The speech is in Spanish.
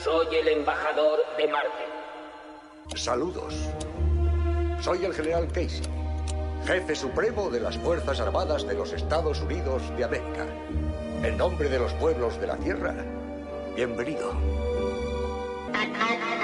Soy el embajador de Marte. Saludos. Soy el general Casey, jefe supremo de las Fuerzas Armadas de los Estados Unidos de América. En nombre de los pueblos de la Tierra, bienvenido.